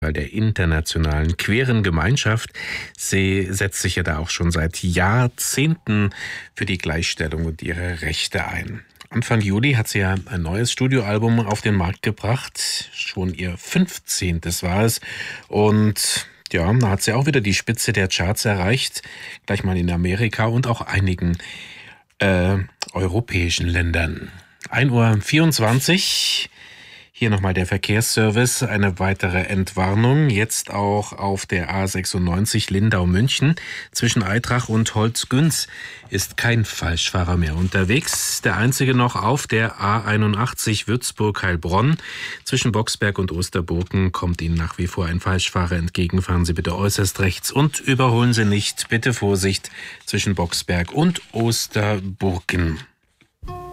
Teil der internationalen queeren Gemeinschaft. Sie setzt sich ja da auch schon seit Jahrzehnten für die Gleichstellung und ihre Rechte ein. Anfang Juli hat sie ja ein neues Studioalbum auf den Markt gebracht. Schon ihr 15. war es. Und ja, da hat sie auch wieder die Spitze der Charts erreicht. Gleich mal in Amerika und auch einigen europäischen Ländern. 1:24 Uhr. Hier nochmal der Verkehrsservice. Eine weitere Entwarnung. Jetzt auch auf der A96 Lindau-München. Zwischen Aitrach und Holzgünz ist kein Falschfahrer mehr unterwegs. Der einzige noch auf der A81 Würzburg-Heilbronn. Zwischen Boxberg und Osterburgen kommt Ihnen nach wie vor ein Falschfahrer entgegen. Fahren Sie bitte äußerst rechts und überholen Sie nicht. Bitte Vorsicht zwischen Boxberg und Osterburgen.